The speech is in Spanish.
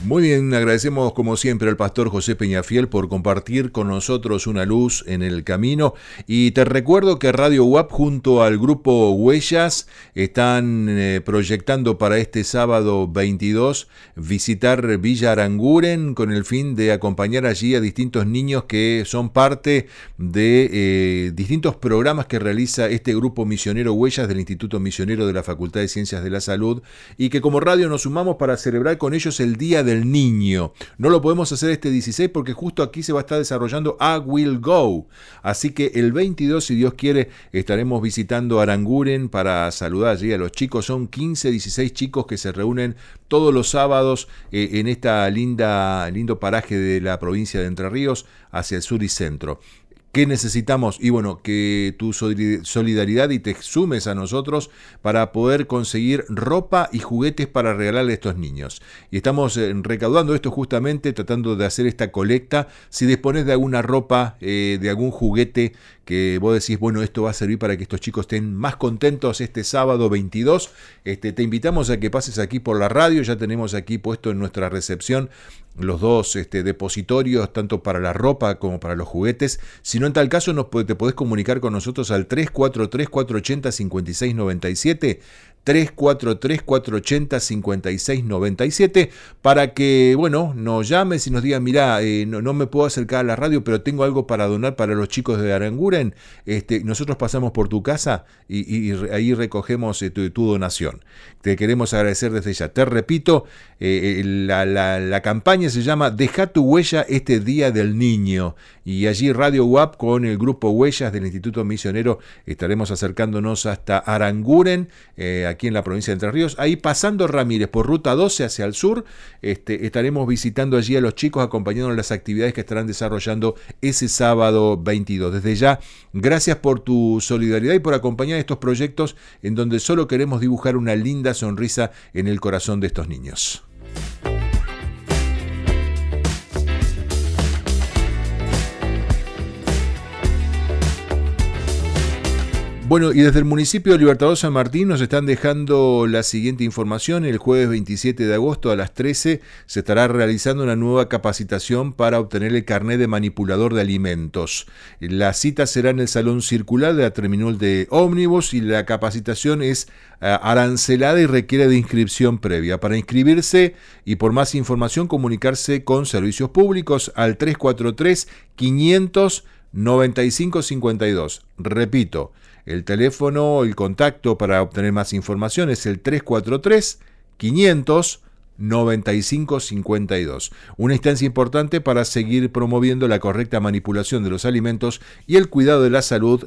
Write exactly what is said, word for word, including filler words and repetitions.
Muy bien, agradecemos como siempre al pastor José Peñafiel por compartir con nosotros una luz en el camino. Y te recuerdo que Radio U A P junto al grupo Huellas están eh, proyectando para este sábado veintidós visitar Villa Aranguren con el fin de acompañar allí a distintos niños que son parte de eh, distintos programas que realiza este grupo misionero Huellas del Instituto Misionero de la Facultad de Ciencias de la Salud, y que como radio nos sumamos para celebrar con ellos el Día del Niño. No lo podemos hacer este dieciséis porque justo aquí se va a estar desarrollando I Will Go. Así que el veintidós, si Dios quiere, estaremos visitando Aranguren para saludar allí a los chicos. Son quince, dieciséis chicos que se reúnen todos los sábados eh, en esta linda, lindo paraje de la provincia de Entre Ríos hacia el sur y centro. ¿Qué necesitamos? Y bueno, que tu solidaridad y te sumes a nosotros para poder conseguir ropa y juguetes para regalarle a estos niños. Y estamos eh, recaudando esto justamente, tratando de hacer esta colecta. Si dispones de alguna ropa, eh, de algún juguete que vos decís, bueno, esto va a servir para que estos chicos estén más contentos este sábado veintidós, este, te invitamos a que pases aquí por la radio. Ya tenemos aquí puesto en nuestra recepción los dos este, depositorios, tanto para la ropa como para los juguetes. Si no, en tal caso, nos, te podés comunicar con nosotros al tres cuatro tres, cuatro ocho cero, cinco seis nueve siete, tres cuatro tres, cuatro ocho cero, cinco seis nueve siete, para que, bueno, nos llames y nos digas, mirá, eh, no, no me puedo acercar a la radio, pero tengo algo para donar para los chicos de Aranguren. Este, nosotros pasamos por tu casa y, y, y ahí recogemos eh, tu, tu donación. Te queremos agradecer desde ya. Te repito, eh, la, la, la campaña se llama Deja tu huella este Día del Niño, y allí Radio U A P con el grupo Huellas del Instituto Misionero estaremos acercándonos hasta Aranguren, eh, aquí en la provincia de Entre Ríos, ahí pasando Ramírez por ruta doce hacia el sur. Este, estaremos visitando allí a los chicos, acompañando las actividades que estarán desarrollando ese sábado veintidós. Desde ya, gracias por tu solidaridad y por acompañar estos proyectos en donde solo queremos dibujar una linda sonrisa en el corazón de estos niños. Bueno, y desde el municipio de Libertador San Martín nos están dejando la siguiente información. El jueves veintisiete de agosto a las trece se estará realizando una nueva capacitación para obtener el carnet de manipulador de alimentos. La cita será en el Salón Circular de la Terminal de Ómnibus y la capacitación es uh, arancelada y requiere de inscripción previa. Para inscribirse y por más información comunicarse con Servicios Públicos al tres cuatro tres, quinientos, noventa y cinco cincuenta y dos. Repito, el teléfono, el contacto para obtener más información es el tres cuatro tres, quinientos, noventa y cinco cincuenta y dos. Una instancia importante para seguir promoviendo la correcta manipulación de los alimentos y el cuidado de la salud